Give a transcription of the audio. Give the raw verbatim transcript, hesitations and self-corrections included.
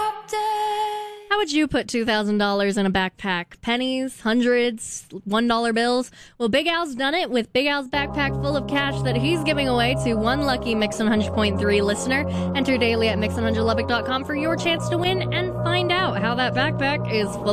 How would you put two thousand dollars in a backpack? Pennies, hundreds, one dollar bills? Well, Big Al's done it with Big Al's backpack full of cash that he's giving away to one lucky Mix one hundred point three listener. Enter daily at mix one hundred lubbock dot com for your chance to win and find out how that backpack is full